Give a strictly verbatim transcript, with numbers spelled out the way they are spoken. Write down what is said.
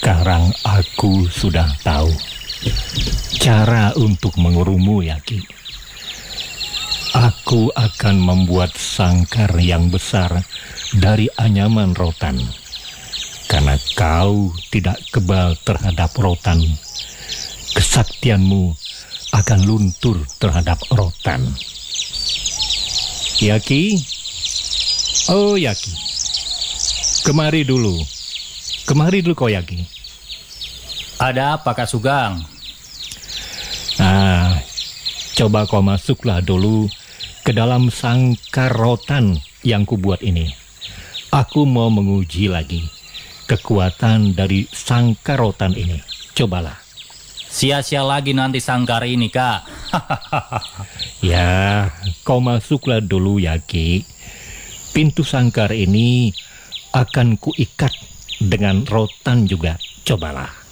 Sekarang aku sudah tahu cara untuk mengurumu, Yaki. Aku akan membuat sangkar yang besar dari anyaman rotan. Karena kau tidak kebal terhadap rotan, kesaktianmu akan luntur terhadap rotan. Yaki, oh Yaki, kemari dulu. Kemari dulu kau, Yaki. Ada apa, Kak Sugeng? Nah, coba kau masuklah dulu ke dalam sangkar rotan yang kubuat ini. Aku mau menguji lagi kekuatan dari sangkar rotan ini. Cobalah. Sia-sia lagi nanti sangkar ini, Kak. Ya, kau masuklah dulu, Yaki. Pintu sangkar ini akan kuikat dengan rotan juga. Cobalah.